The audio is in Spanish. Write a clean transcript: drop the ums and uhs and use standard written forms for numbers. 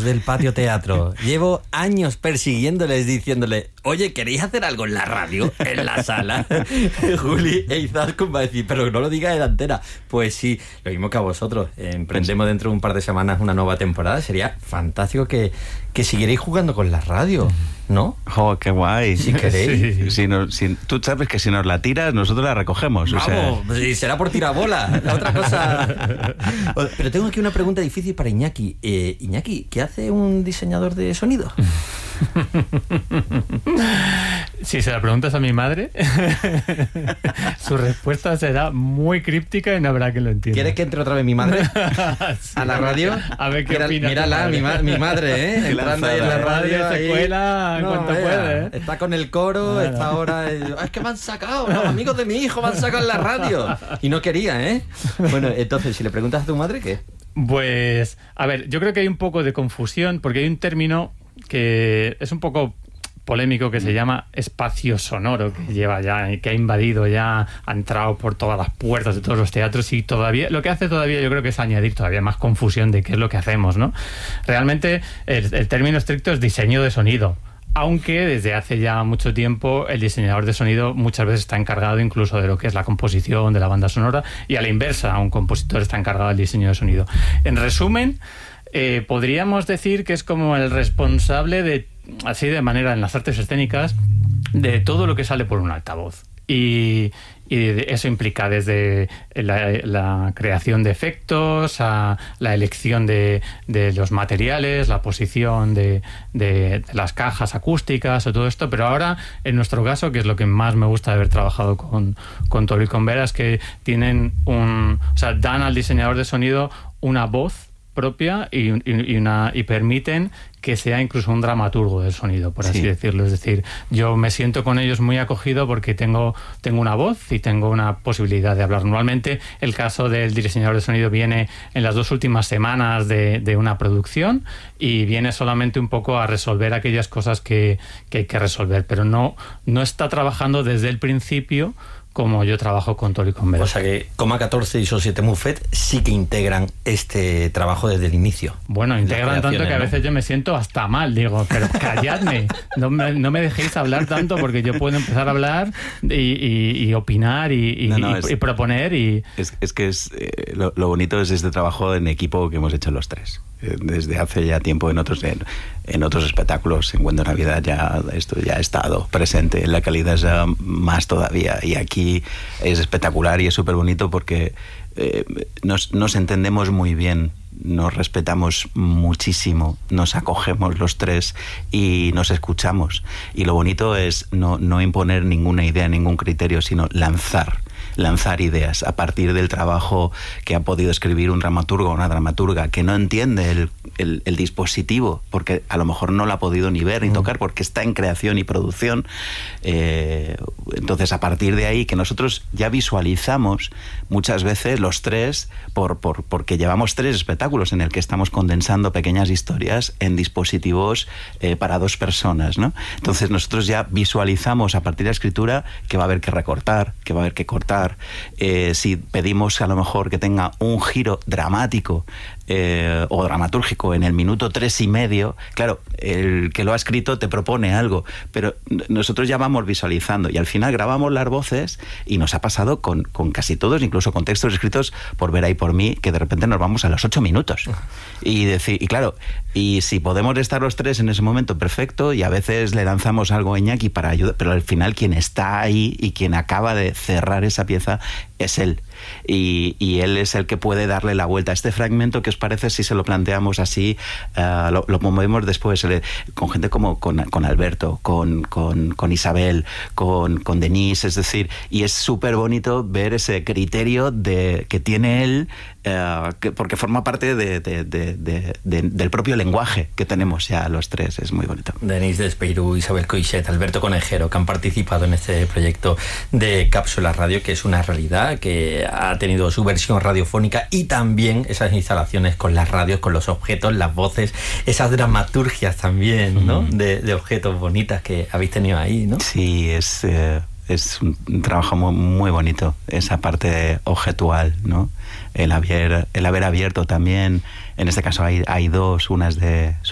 del patio teatro. Llevo años persiguiéndoles, diciéndoles, oye, ¿queréis hacer algo en la radio? En la sala. Juli e Izaskun va a decir, pero no lo digas en antena. Pues sí, lo mismo que a vosotros. Emprendemos dentro de un par de semanas una nueva temporada. Sería fantástico que siguierais jugando con la radio, ¿no? ¡Oh, qué guay! Si queréis. Sí. Tú sabes que si nos la tiras, nosotros la recogemos. Vamos, y será por tirabola. La otra cosa... Pero tengo aquí una pregunta difícil para Iñaki. Iñaki, ¿qué hace un diseñador de sonido? Si se la preguntas a mi madre, su respuesta será muy críptica y no habrá que lo entienda. ¿Quieres que entre otra vez mi madre sí, a la radio? A ver qué opina. Mírala, mi madre, entrando ahí en la radio. Se cuela en cuanto puede, Está con el coro, está ahora... Es que me han sacado, los amigos de mi hijo me han sacado en la radio. Y no quería, ¿eh? Bueno, entonces, si le preguntas a tu madre, ¿qué? Pues, a ver, yo creo que hay un poco de confusión, porque hay un término que es un poco polémico que se llama espacio sonoro, que lleva ya, que ha invadido ya, ha entrado por todas las puertas de todos los teatros, y todavía, lo que hace todavía yo creo que es añadir todavía más confusión de qué es lo que hacemos, ¿no? Realmente el término estricto es diseño de sonido, aunque desde hace ya mucho tiempo el diseñador de sonido muchas veces está encargado incluso de lo que es la composición de la banda sonora, y a la inversa, un compositor está encargado del diseño de sonido. En resumen, podríamos decir que es como el responsable de, así de manera en las artes escénicas, de todo lo que sale por un altavoz. Y eso implica desde la creación de efectos, a la elección de los materiales, la posición de las cajas acústicas o todo esto. Pero ahora, en nuestro caso, que es lo que más me gusta de haber trabajado con Toro y con Vera, es que tienen dan al diseñador de sonido una voz propia y permiten que sea incluso un dramaturgo del sonido, por así decirlo. Es decir, yo me siento con ellos muy acogido porque tengo una voz y tengo una posibilidad de hablar. Normalmente el caso del diseñador de sonido viene en las 2 últimas semanas de una producción y viene solamente un poco a resolver aquellas cosas que hay que resolver, pero no está trabajando desde el principio como yo trabajo con Toro y con Vera. O sea que Coma 14 y Societe Muffet sí que integran este trabajo desde el inicio. Bueno, integran tanto que a veces yo me siento hasta mal, digo, pero calladme, no me dejéis hablar tanto, porque yo puedo empezar a hablar y opinar y proponer. Es que lo bonito es este trabajo en equipo que hemos hecho los tres. Desde hace ya tiempo en otros espectáculos, en Cuento Navidad, esto ya ha estado presente, en la calidad ya más todavía, y aquí es espectacular y es súper bonito porque nos entendemos muy bien, nos respetamos muchísimo, nos acogemos los tres y nos escuchamos, y lo bonito es no imponer ninguna idea, ningún criterio, sino lanzar ideas a partir del trabajo que ha podido escribir un dramaturgo o una dramaturga que no entiende el dispositivo, porque a lo mejor no lo ha podido ni ver ni tocar porque está en creación y producción. Entonces, a partir de ahí, que nosotros ya visualizamos muchas veces los tres, porque llevamos 3 espectáculos en el que estamos condensando pequeñas historias en dispositivos para 2 personas, ¿no? Entonces nosotros ya visualizamos a partir de la escritura que va a haber que recortar, que va a haber que cortar. Si pedimos a lo mejor que tenga un giro dramático o dramatúrgico en el minuto 3:30, claro, el que lo ha escrito te propone algo, pero nosotros ya vamos visualizando, y al final grabamos las voces, y nos ha pasado con casi todos, incluso con textos escritos por Vera y por mí, que de repente nos vamos a los 8 minutos y claro, y si podemos estar los 3 en ese momento, perfecto, y a veces le lanzamos algo a Iñaki para ayudar, pero al final quien está ahí y quien acaba de cerrar esa pieza es él, y él es el que puede darle la vuelta a este fragmento. ¿Qué os parece si se lo planteamos así? Lo movemos después con gente como con Alberto, con Isabel, con Denise, es decir, y es súper bonito ver ese criterio que tiene él, porque forma parte del propio lenguaje que tenemos ya los 3, es muy bonito. Denise Despirú, Isabel Coixet, Alberto Conejero, que han participado en este proyecto de Cápsula Radio, que es una realidad, que ha tenido su versión radiofónica, y también esas instalaciones con las radios, con los objetos, las voces, esas dramaturgias también, ¿no? De objetos bonitas que habéis tenido ahí, ¿no? Sí, es un trabajo muy, muy bonito, esa parte objetual, ¿no? El haber abierto también, en este caso hay 2, una es de